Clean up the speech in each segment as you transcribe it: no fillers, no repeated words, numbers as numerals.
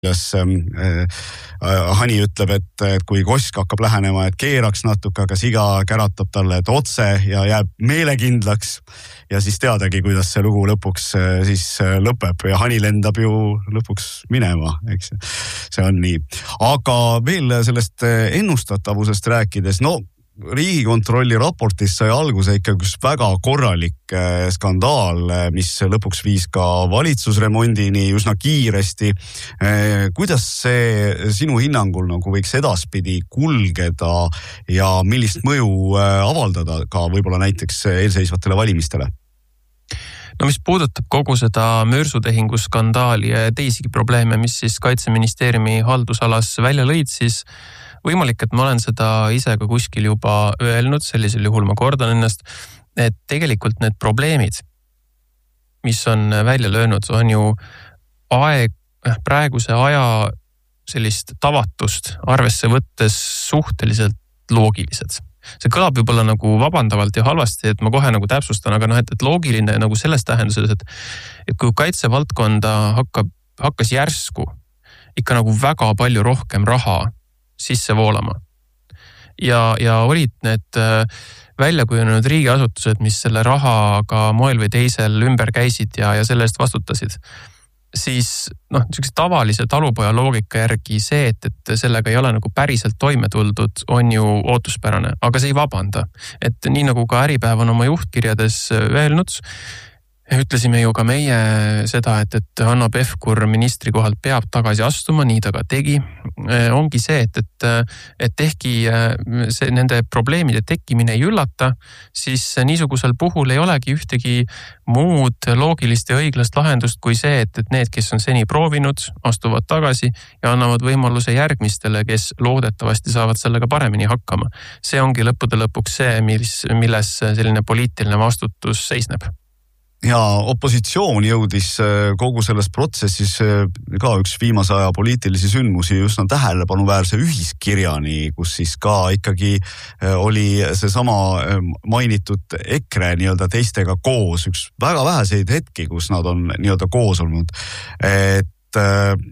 Hani ütleb, et kui kosk hakkab lähenema, et keeraks natuke, aga siga käratab talle, et otse ja jääb meelekindlaks ja siis teadagi, kuidas see lugu lõpuks siis lõpeb ja Hani lendab ju lõpuks minema, eks. See on nii. Aga veel sellest ennustatavusest rääkides, no Riigikontrolli raportis sai alguse ikkagi üks väga korralik skandaal, mis lõpuks viis ka valitsusremondini üsna kiiresti. Kuidas see sinu hinnangul nagu võiks edaspidi kulgeda ja millist mõju avaldada ka võib-olla näiteks eelseisvatele valimistele? No mis puudutab kogu seda mürsutehingu skandaali ja teisigi probleeme, mis siis Kaitseministeeriumi haldusalas välja lõid, siis võimalik, et ma olen seda ise ka kuskil juba öelnud, sellisel juhul ma kordan ennast, et tegelikult need probleemid, mis on välja löönud, on ju praeguse aja sellist tavatust arvesse võttes suhteliselt loogilised. See kõlab juba nagu vabandavalt ja halvasti, et ma kohe nagu täpsustan, aga et loogiline nagu selles tähenduses, et kui kaitsevaldkonda hakkas järsku ikka nagu väga palju rohkem raha sisse voolama. Ja olid need välja kujunenud riigiasutused, mis selle rahaga moel või teisel ümber käisid ja selle eest vastutasid. Siis niisuguse tavalise talupoja loogika järgi see, et sellega ei ole nagu päriselt toime tuldud, on ju ootuspärane, aga see ei vabanda. Et nii nagu ka Äripäev on oma juhtkirjades öelnud, ütlesime ju ka meie seda, et Hanno Pevkur ministri kohalt peab tagasi astuma, nii ta ka tegi. Ongi see, et ehkki nende probleemide tekkimine ei üllata, siis niisugusel puhul ei olegi ühtegi muud loogilist ja õiglast lahendust kui see, et need, kes on seni proovinud, astuvad tagasi ja annavad võimaluse järgmistele, kes loodetavasti saavad sellega paremini hakkama. See ongi lõppude lõpuks see, milles selline poliitiline vastutus seisneb. Ja opositsioon jõudis kogu selles protsessis ka üks viimase aja poliitilisi sündmusi üsna tähelepanuväärse ühiskirjani, kus siis ka ikkagi oli seesama mainitud EKRE nii-öelda teistega koos, üks väga väheseid hetki, kus nad on nii-öelda koos olnud. Et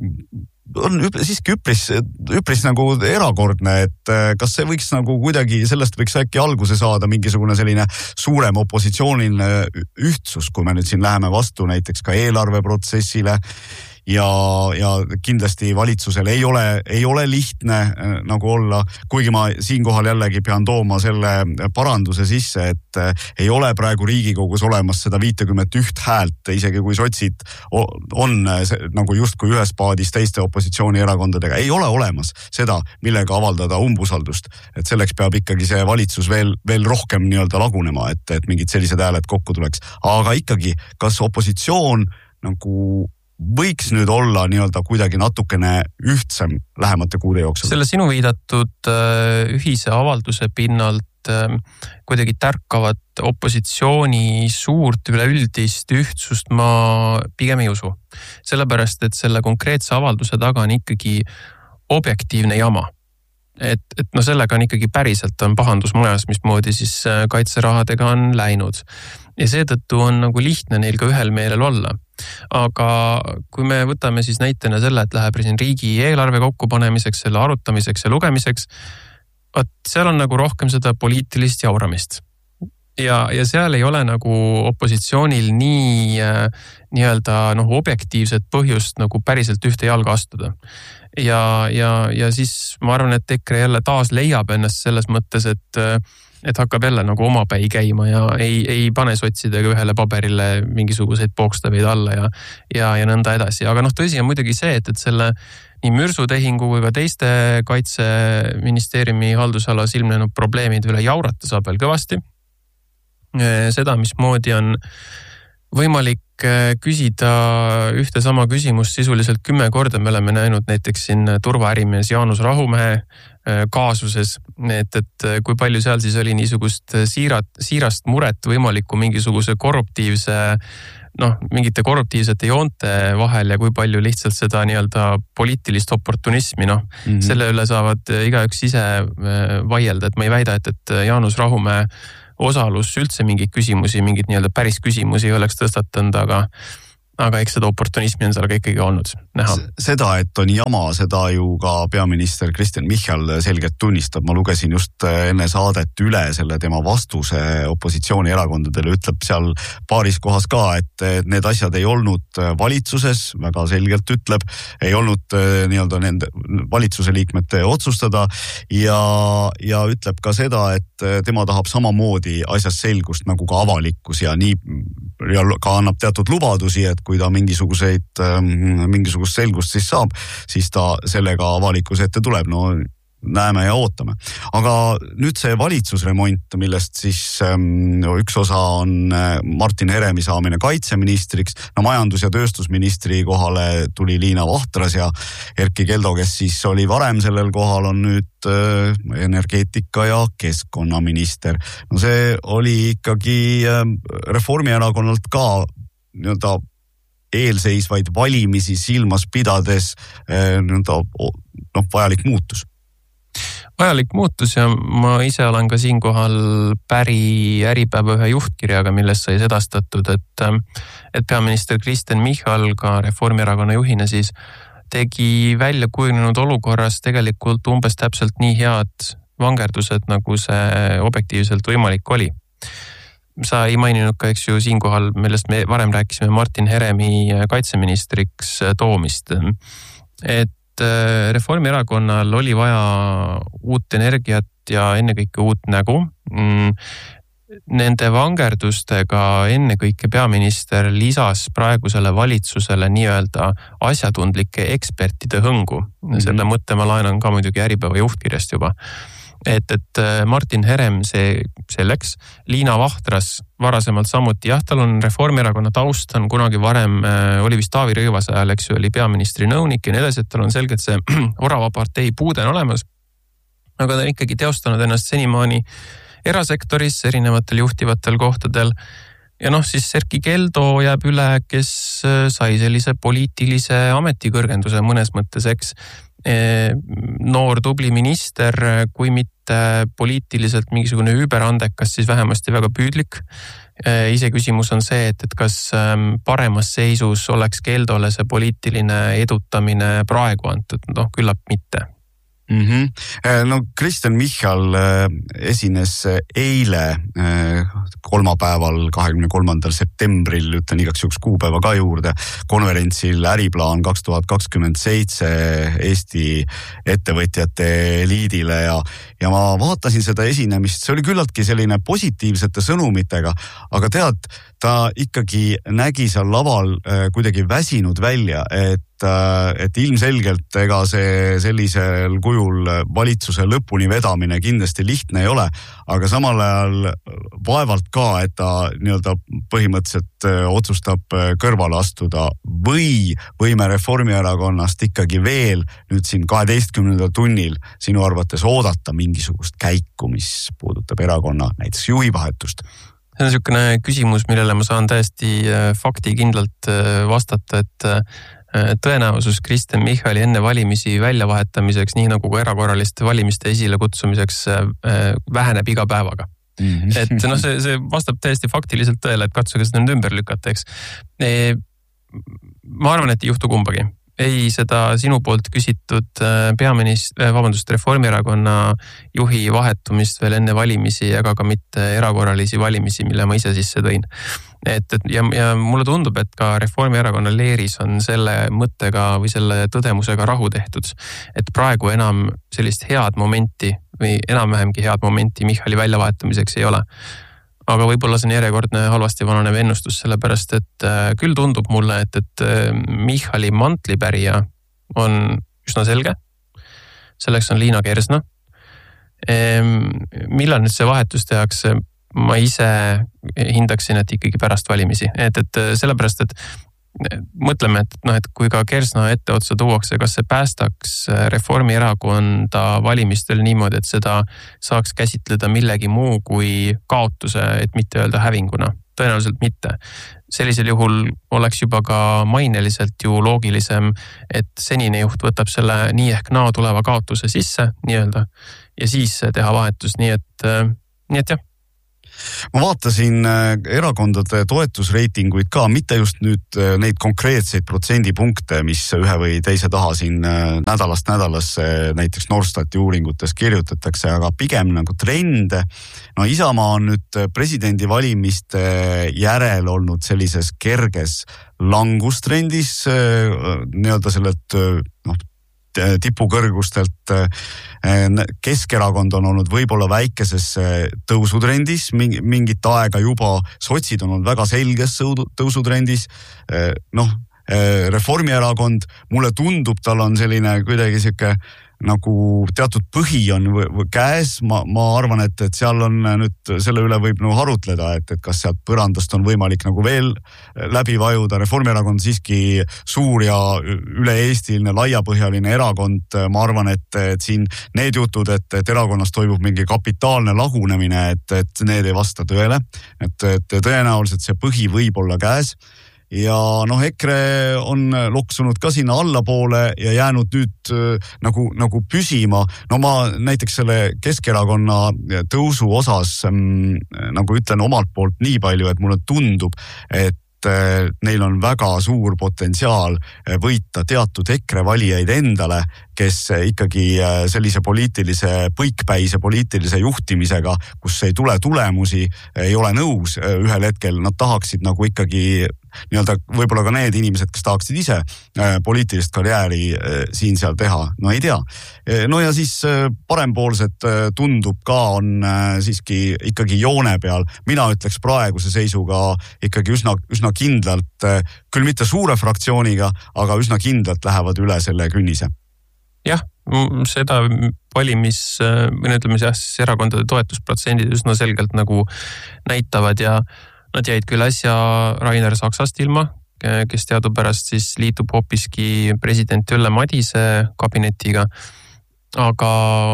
on siiski üpris nagu erakordne, et kas see võiks nagu kuidagi, sellest võiks äkki alguse saada mingisugune selline suurem opositsiooniline ühtsus, kui me nüüd siin läheme vastu näiteks ka eelarveprotsessile ja kindlasti valitsusel ei ole lihtne nagu olla, kuigi ma siinkohal jällegi pean tooma selle paranduse sisse, et ei ole praegu Riigikogus olemas seda 51 häält, isegi kui sotsid on nagu justkui ühes paadis teiste opositsioonierakondadega, ei ole olemas seda, millega avaldada umbusaldust, et selleks peab ikkagi see valitsus veel rohkem nii-öelda lagunema, et mingid sellised hääled kokku tuleks, aga ikkagi, kas opositsioon nagu võiks nüüd olla nii-öelda kuidagi natukene ühtsem lähemate kuude jooksul? Selle sinu viidatud ühise avalduse pinnalt kuidagi tärkavat opositsiooni suurt üleüldist ühtsust ma pigem ei usu. Sellepärast, et selle konkreetse avalduse taga on ikkagi objektiivne jama. Et sellega on ikkagi päriselt on pahandus majas, mismoodi siis kaitserahadega on läinud. Ja seetõttu on nagu lihtne neil ka ühel meelel olla. Aga kui me võtame siis näitena selle, et läheb siin riigi eelarve kokkupanemiseks, selle arutamiseks ja lugemiseks, seal on nagu rohkem seda poliitilist jauramist. Ja seal ei ole nagu opositsioonil nii-öelda objektiivset põhjust nagu päriselt ühte jalga astuda. Ja siis ma arvan, et EKRE jälle taas leiab ennast selles mõttes, et hakkab jälle nagu omapäi käima ja ei pane sotsidega ühele paberile mingisuguseid pookstaveid alla ja nõnda edasi. Aga tõsi on muidugi see, et selle nii mürsutehingu kui ka teiste Kaitseministeeriumi haldusalas ilmnenud probleemid üle jaurata saab veel kõvasti. Seda, mismoodi on võimalik küsida ühte sama küsimust sisuliselt 10 korda. Me oleme näinud näiteks siin turvaärimees Jaanus Rahumäe kaasuses, et kui palju seal siis oli niisugust siirast muret võimaliku mingisuguse mingite korruptiivsete joonte vahel ja kui palju lihtsalt seda nii-öelda poliitilist oportunismi, selle üle saavad igaüks ise vaielda, et ma ei väida, et Jaanus Rahumäe osalus üldse mingid nii-öelda päris küsimusi oleks tõstatanud, aga aga eks seda oportunismi on seal ka ikkagi olnud näha. Seda, et on jama, seda ju ka peaminister Kristen Michal selgelt tunnistab. Ma lugesin just enne saadet üle selle tema vastuse opositsioonierakondadele, ütleb seal paaris kohas ka, et need asjad ei olnud valitsuses, väga selgelt ütleb, ei olnud nii-öelda nende valitsuse liikmete otsustada ja ütleb ka seda, et tema tahab samamoodi asjas selgust nagu ka avalikkus ja nii ja ka annab teatud lubadusi, et kui ta mingisugust selgust siis saab, siis ta sellega avalikkuse ette tuleb. No näeme ja ootame. Aga nüüd see valitsusremont, millest siis üks osa on Martin Heremi saamine kaitseministriks, no majandus- ja tööstusministri kohale tuli Liina Vahtras ja Erkki Keldo, kes siis oli varem sellel kohal, on nüüd energeetika ja keskkonnaminister. No see oli ikkagi Reformierakonnalt ka nii-öelda eelseisvaid valimisi silmas pidades vajalik muutus. Vajalik muutus ja ma ise olen ka siinkohal päri Äripäeva ühe juhtkirjaga, millest sai sedastatud, et peaminister Kristen Michal ka Reformierakonna juhina siis tegi välja kujunenud olukorras tegelikult umbes täpselt nii head vangerdused, nagu see objektiivselt võimalik oli. Sa ei maininud ka, eks ju, siinkohal, millest me varem rääkisime, Martin Heremi kaitseministriks toomist. Et Reformierakonnal oli vaja uut energiat ja ennekõike uut nägu. Nende vangerdustega ennekõike peaminister lisas praegusele valitsusele nii-öelda asjatundlike ekspertide hõngu. Selle mõtte ma laenan ka muidugi Äripäeva juhtkirjast juba. Et Martin Herem see selleks, Liina Vahtras varasemalt samuti, jah, tal on Reformierakonna taust, on kunagi varem, oli vist Taavi Rõivase ajal, eks ju, oli peaministri nõunik ja nii edasi, et tal on selgelt see orava partei puude on olemas. Aga ta on ikkagi teostanud ennast senimaani erasektoris, erinevatel juhtivatel kohtadel. Ja siis Erkki Keldo jääb üle, kes sai sellise poliitilise ametikõrgenduse mõnes mõttes, eks. Noor tubli minister, kui mitte poliitiliselt mingisugune überandekas, siis vähemasti väga püüdlik. Ise küsimus on see, et kas paremas seisus oleks Keldole see poliitiline edutamine praegu antud, küllap mitte. No Kristen Michal esines eile kolmapäeval 23. septembril, ütlen igaks juhuks kuupäeva ka juurde, konverentsil Äriplaan 2027 Eesti ettevõtjate liidile ja ma vaatasin seda esinemist, see oli küllaltki selline positiivsete sõnumitega, aga tead, ta ikkagi nägi seal laval kuidagi väsinud välja, et ilmselgelt ega see sellisel kujul valitsuse lõpuni vedamine kindlasti lihtne ei ole, aga samal ajal vaevalt ka, et ta nii-öelda põhimõtteliselt otsustab kõrvale astuda või võime Reformierakonnast ikkagi veel nüüd siin 12. tunnil sinu arvates oodata mingisugust käiku, mis puudutab erakonna näiteks juhivahetust. See on niisugune küsimus, millele ma saan täiesti faktikindlalt vastata, et tõenäosus Kristen Michali enne valimisi väljavahetamiseks, nii nagu ka erakorraliste valimiste esile kutsumiseks, väheneb iga päevaga. Et see vastab täiesti faktiliselt tõele, et katsuge seda nüüd ümber lükata, eks. Ma arvan, et ei juhtu kumbagi. Ei seda sinu poolt küsitud Reformierakonna juhi vahetumist veel enne valimisi ega ka mitte erakorralisi valimisi, mille ma ise sisse tõin. Ja mulle tundub, et ka Reformierakonna leeris on selle mõttega või selle tõdemusega rahu tehtud, et praegu enam sellist head momenti või enam-vähemgi head momenti Michali väljavahetamiseks ei ole. Aga võib-olla see on järjekordne halvasti vananev ennustus, sellepärast et küll tundub mulle, et Michali mantlipärija on üsna selge. Selleks on Liina Kersna. Millal nüüd see vahetus tehakse, ma ise hindaksin, et ikkagi pärast valimisi. Et sellepärast, et mõtleme, et kui ka Kersna etteotsa tuuakse, kas see päästaks Reformierakonda valimistel niimoodi, et seda saaks käsitleda millegi muu kui kaotuse, et mitte öelda hävinguna. Tõenäoliselt mitte. Sellisel juhul oleks juba ka maineliselt ju loogilisem, et senine juht võtab selle nii ehk naa tuleva kaotuse sisse nii-öelda ja siis teha vahetus, nii et jah. Ma vaatasin erakondade toetusreitinguid ka, mitte just nüüd neid konkreetseid protsendipunkte, mis ühe või teise taha siin nädalast nädalasse näiteks Norstati uuringutes kirjutatakse, aga pigem nagu trende. No Isamaa on nüüd presidendivalimiste järel olnud sellises kerges langustrendis, nii-öelda sellelt tipukõrgustelt. Keskerakond on olnud võib-olla väikeses tõusutrendis mingit aega juba, sotsid on olnud väga selges tõusutrendis. Reformierakond, mulle tundub, tal on selline kuidagi siuke nagu teatud põhi on käes. Ma arvan, et seal on nüüd selle üle võib nagu harutleda, et kas sealt põrandast on võimalik nagu veel läbi vajuda. Reformierakond siiski suur ja üle-eestiline laiapõhjaline erakond. Ma arvan, et siin need jutud, et erakonnast toimub mingi kapitaalne lagunemine, et need ei vasta tõele. Et tõenäoliselt see põhi võib olla käes. Ja EKRE on loksunud ka sinna allapoole ja jäänud nüüd nagu püsima. Ma näiteks selle Keskerakonna tõusu osas nagu ütlen omalt poolt nii palju, et mulle tundub, et neil on väga suur potentsiaal võita teatud EKRE valijaid endale, kes ikkagi sellise põikpäise poliitilise juhtimisega, kus ei tule tulemusi, ei ole nõus ühel hetkel, nad tahaksid nagu ikkagi nii-öelda võib-olla ka need inimesed, kes tahaksid ise poliitilist karjääri siin-seal teha, no ei tea. No ja siis parempoolsed tundub ka on siiski ikkagi joone peal. Mina ütleks praeguse seisuga ikkagi üsna kindlalt, küll mitte suure fraktsiooniga, aga üsna kindlalt lähevad üle selle künnise. Jah, seda või ütleme siis erakondade toetusprotsendid üsna selgelt nagu näitavad ja nad jäid küll äsja Rainer Saksast ilma, kes teadupärast siis liitub hoopiski president Ülle Madise kabinetiga. Aga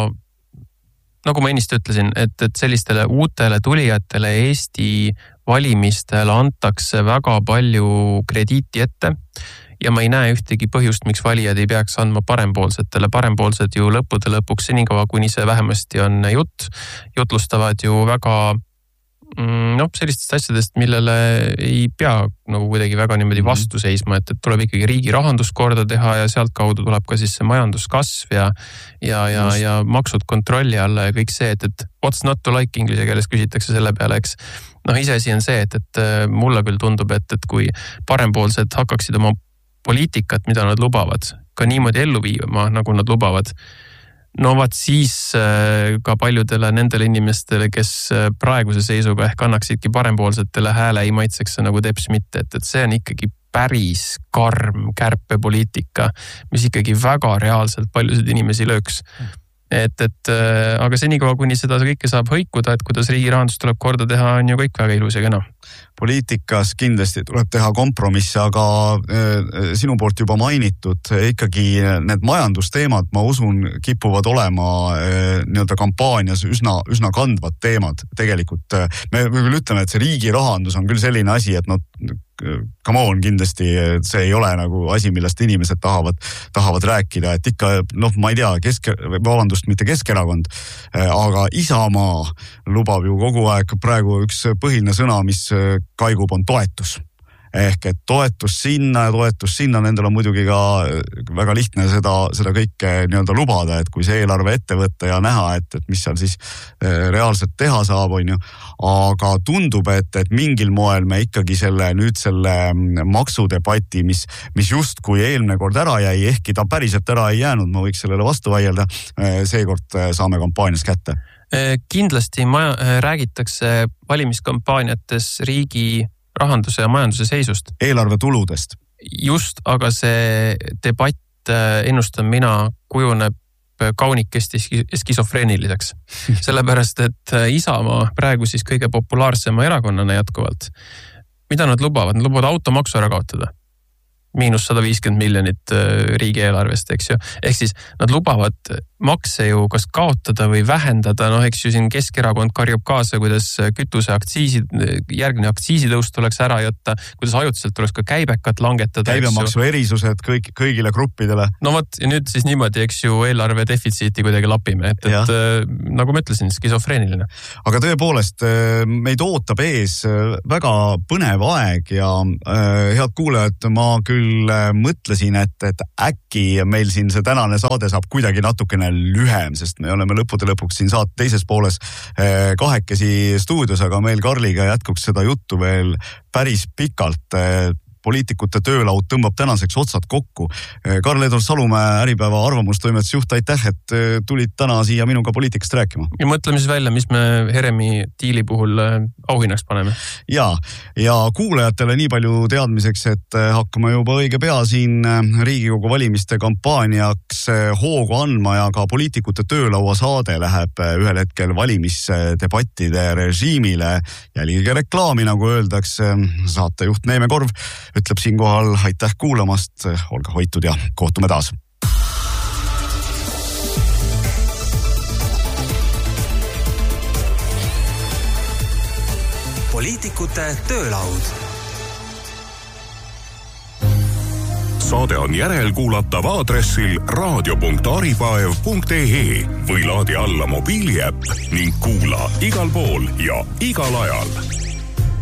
nagu ma ennist ütlesin, et sellistele uutele tulijatele Eesti valimistel antakse väga palju krediiti ette ja ma ei näe ühtegi põhjust, miks valijad ei peaks andma parempoolsetele. Parempoolsed ju lõppude lõpuks senikaua, kuni see vähemasti on jutlustavad ju väga sellistest asjadest, millele ei pea nagu kuidagi väga niimoodi vastu seisma, et tuleb ikkagi riigi rahandus korda teha ja sealt kaudu tuleb ka siis see majanduskasv ja maksud kontrolli alla ja kõik see, et what's not to like inglise keeles küsitakse selle peale, eks. Iseasi on see, et mulle küll tundub, et kui parempoolsed hakkaksid oma poliitikat, mida nad lubavad, ka niimoodi ellu viima, nagu nad lubavad, siis ka paljudele nendele inimestele, kes praeguse seisuga ehk annaksidki parempoolsetele hääle, ei maitseks nagu teps mitte, et see on ikkagi päris karm kärpepoliitika, mis ikkagi väga reaalselt paljusid inimesi lööks. Aga senikaua, kuni seda kõike saab hõikuda, et kuidas riigi rahandus tuleb korda teha, on ju kõik väga ilus ja kena. Poliitikas kindlasti tuleb teha kompromisse, aga sinu poolt juba mainitud ikkagi need majandusteemad, ma usun, kipuvad olema nii-öelda kampaanias üsna kandvad teemad. Tegelikult me küll ütleme, et see riigi rahandus on küll selline asi, et come on, kindlasti see ei ole nagu asi, millest inimesed tahavad rääkida, et ikka, ma ei tea, mitte Keskerakond, aga Isamaa lubab ju kogu aeg praegu üks põhiline sõna, mis kaigub, on toetus. Ehk et toetus sinna, nendel on muidugi ka väga lihtne seda kõike nii-öelda lubada, et kui see eelarve ette võtta ja näha, et mis seal siis reaalselt teha saab, on ju. Aga tundub, et mingil moel me ikkagi selle maksudebati, mis just kui eelmine kord ära jäi, ehkki ta päriselt ära ei jäänud, ma võiks sellele vastu vaielda, seekord saame kampaanias kätte. Kindlasti räägitakse valimiskampaaniates riigi rahanduse ja majanduse seisust. Eelarve tuludest. Just, aga see debatt, ennustan mina, kujuneb kaunikesti skisofreeniliseks. Sellepärast, et Isamaa praegu siis kõige populaarsema erakonnana jätkuvalt. Mida nad lubavad? Nad lubavad automaksu ära kaotada. -150 miljonit riigieelarvest, eks ju. Ehk siis nad lubavad makse ju kas kaotada või vähendada, eks ju siin Keskerakond karjub kaasa, kuidas järgmine aktsiisitõus tuleks ära jätta, kuidas ajutiselt tuleks ka käibekat langetada. Käibemaksu erisused kõigile gruppidele. No vot, ja nüüd siis niimoodi, eks ju, eelarve defitsiiti kuidagi lapime, et nagu ma ütlesin, skisofreeniline. Aga tõepoolest, meid ootab ees väga põnev aeg ja head kuulajad, ma küll mõtlesin, et äkki meil siin see tänane saade saab kuidagi natukene lühem, sest me oleme lõppude lõpuks siin saate teises pooles kahekesi stuudios, aga meil Karliga jätkuks seda juttu veel päris pikalt. Poliitikute töölaud tõmbab tänaseks otsad kokku. Karl-Edward Salumäe, Äripäeva arvamustoimetuse juht, aitäh, et tulid täna siia minuga poliitikast rääkima. Ja mõtleme siis välja, mis me Heremi diili puhul auhinnaks paneme. Ja kuulajatele nii palju teadmiseks, et hakkame juba õige pea siin Riigikogu valimiste kampaaniaks hoogu andma ja ka poliitikute töölaua saade läheb ühel hetkel valimisdebattide režiimile. Jälgige reklaami, nagu öeldakse, saatejuht Neeme Korv ütleb siinkohal aitäh kuulamast, olge hoitud ja kohtume taas. Poliitikute töölaud. Saade on järelkuulatav aadressil radio.aripaev.ee või laadi alla mobiiliäpp ning kuula igal pool ja igal ajal.